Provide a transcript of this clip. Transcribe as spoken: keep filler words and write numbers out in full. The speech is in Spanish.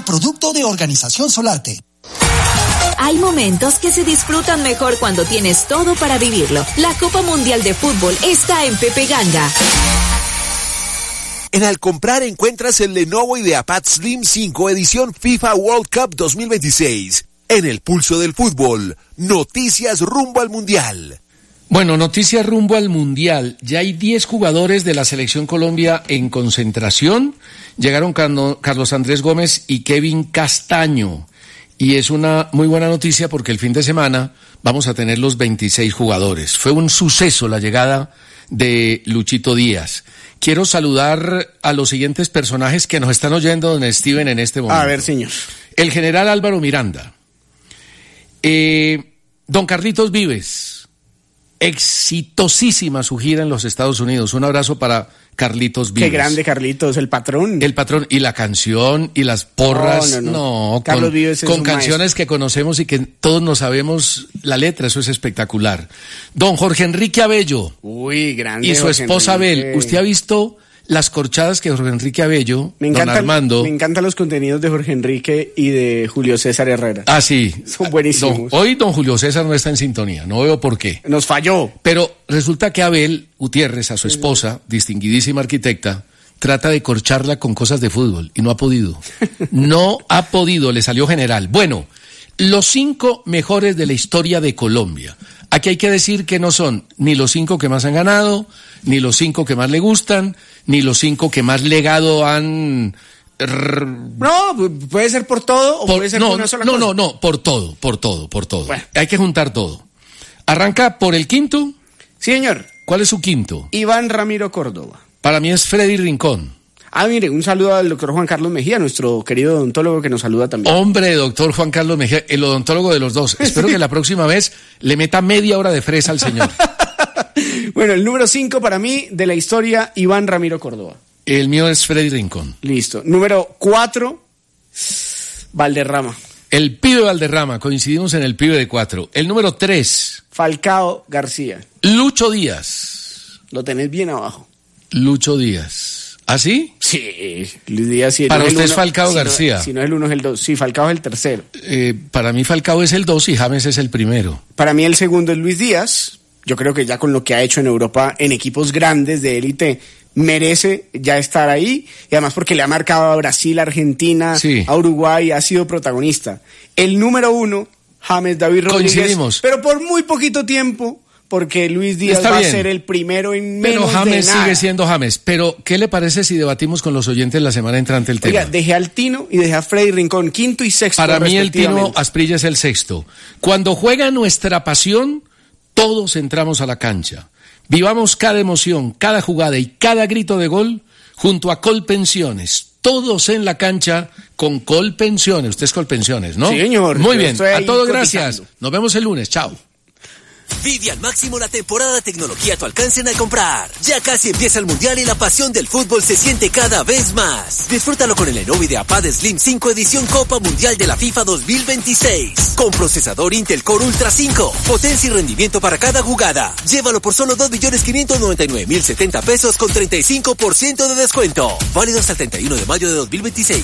un producto de Organización Solarte. Hay momentos que se disfrutan mejor cuando tienes todo para vivirlo. La Copa Mundial de Fútbol está en Pepe Ganga. En Alcomprar encuentras el Lenovo IdeaPad Slim cinco edición FIFA World Cup dos mil veintiséis. En el pulso del fútbol, noticias rumbo al Mundial. Bueno, noticias rumbo al Mundial. Ya hay diez jugadores de la Selección Colombia en concentración. Llegaron Carlos Andrés Gómez y Kevin Castaño. Y es una muy buena noticia porque el fin de semana vamos a tener los veintiséis jugadores. Fue un suceso la llegada de Luchito Díaz. Quiero saludar a los siguientes personajes que nos están oyendo, don Steven, en este momento. A ver, señor. El general Álvaro Miranda. Eh, don Carlitos Vives. Exitosísima su gira en los Estados Unidos. Un abrazo para Carlitos Vives. Qué grande Carlitos, el patrón. El patrón, y la canción, y las porras. No, no, no. no Carlos con, Vives es con un canciones maestro que conocemos y que todos nos sabemos la letra, eso es espectacular. Don Jorge Enrique Abello. Uy, grande. Y su Jorge esposa Enrique. Abel. ¿Usted ha visto las corchadas que Jorge Enrique Abello, me don encantan, Armando... Me encantan los contenidos de Jorge Enrique y de Julio César Herrera. Ah, sí. Son buenísimos. Don, hoy don Julio César no está en sintonía, no veo por qué. Nos falló. Pero resulta que Abel Gutiérrez, a su esposa, distinguidísima arquitecta, trata de corcharla con cosas de fútbol y no ha podido. No ha podido, le salió general. Bueno, los cinco mejores de la historia de Colombia. Aquí hay que decir que no son ni los cinco que más han ganado, ni los cinco que más le gustan, ni los cinco que más legado han... No, puede ser por todo o por, puede ser no, por una sola no, cosa. No, no, no, por todo, por todo, por todo. Bueno. Hay que juntar todo. Arranca por el quinto. Sí, señor. ¿Cuál es su quinto? Iván Ramiro Córdoba. Para mí es Freddy Rincón. Ah, mire, un saludo al doctor Juan Carlos Mejía, nuestro querido odontólogo que nos saluda también. Hombre, doctor Juan Carlos Mejía, el odontólogo de los dos. Espero que la próxima vez le meta media hora de fresa al señor. Bueno, el número cinco para mí de la historia, Iván Ramiro Córdoba. El mío es Freddy Rincón. Listo. Número cuatro, Valderrama. El pibe Valderrama, coincidimos en el pibe de cuatro. El número tres. Falcao García. Lucho Díaz. Lo tenés bien abajo. Lucho Díaz. ¿Ah, sí? Sí, Luis Díaz sí. Para no usted es es uno, Falcao si García. No, si no es el uno, es el dos. Sí, Falcao es el tercero. Eh, para mí Falcao es el dos y James es el primero. Para mí el segundo es Luis Díaz. Yo creo que ya con lo que ha hecho en Europa en equipos grandes de élite merece ya estar ahí. Y además porque le ha marcado a Brasil, a Argentina, sí, a Uruguay, ha sido protagonista. El número uno, James David Rodríguez. Coincidimos. Pero por muy poquito tiempo, porque Luis Díaz Está va bien. a ser el primero en menos Pero James de nada. sigue siendo James. Pero, ¿qué le parece si debatimos con los oyentes la semana entrante el tema? Oiga, dejé al Tino y dejé a Freddy Rincón, quinto y sexto. Para mí el Tino respectivamente. Asprilla es el sexto. Cuando juega nuestra pasión, todos entramos a la cancha. Vivamos cada emoción, cada jugada y cada grito de gol junto a Colpensiones. Todos en la cancha con Colpensiones. Usted es Colpensiones, ¿no? Sí, señor. Muy Yo bien. estoy ahí A todos cotizando. gracias. Nos vemos el lunes. Chao. Vive al máximo la temporada de tecnología a tu alcance en Alcomprar. Ya casi empieza el Mundial y la pasión del fútbol se siente cada vez más. Disfrútalo con el Lenovo IdeaPad Slim cinco edición Copa Mundial de la FIFA dos mil veintiséis. Con procesador Intel Core Ultra cinco. Potencia y rendimiento para cada jugada. Llévalo por solo dos millones quinientos noventa y nueve mil setenta pesos con treinta y cinco por ciento de descuento. Válido hasta el treinta y uno de mayo de dos mil veintiséis.